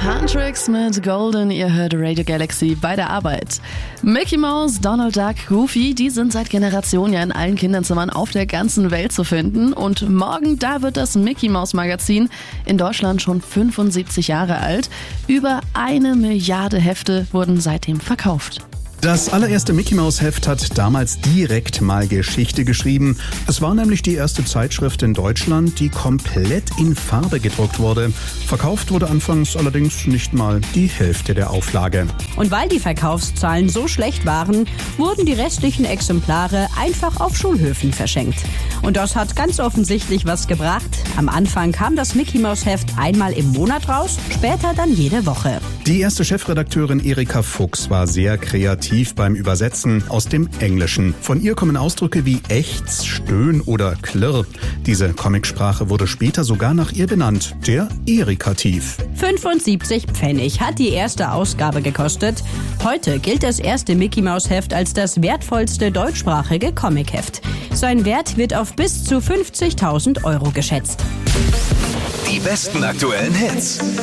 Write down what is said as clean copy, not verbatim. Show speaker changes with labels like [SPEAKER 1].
[SPEAKER 1] Huntrix mit Golden, ihr hört Radio Galaxy bei der Arbeit. Mickey Mouse, Donald Duck, Goofy, die sind seit Generationen ja in allen Kinderzimmern auf der ganzen Welt zu finden. Und morgen, da wird das Mickey Mouse Magazin in Deutschland schon 75 Jahre alt. Über 1 Milliarde Hefte wurden seitdem verkauft.
[SPEAKER 2] Das allererste Mickey-Maus-Heft hat damals direkt mal Geschichte geschrieben. Es war nämlich die erste Zeitschrift in Deutschland, die komplett in Farbe gedruckt wurde. Verkauft wurde anfangs allerdings nicht mal die Hälfte der Auflage.
[SPEAKER 3] Und weil die Verkaufszahlen so schlecht waren, wurden die restlichen Exemplare einfach auf Schulhöfen verschenkt. Und das hat ganz offensichtlich was gebracht. Am Anfang kam das Mickey-Maus-Heft einmal im Monat raus, später dann jede Woche.
[SPEAKER 2] Die erste Chefredakteurin Erika Fuchs war sehr kreativ beim Übersetzen aus dem Englischen. Von ihr kommen Ausdrücke wie Ächz, Stöhn oder Klirr. Diese Comicsprache wurde später sogar nach ihr benannt, der Erikativ.
[SPEAKER 3] 75 Pfennig hat die erste Ausgabe gekostet. Heute gilt das erste Mickey-Maus-Heft als das wertvollste deutschsprachige Comicheft. Sein Wert wird auf bis zu 50.000 € geschätzt.
[SPEAKER 4] Die besten aktuellen Hits.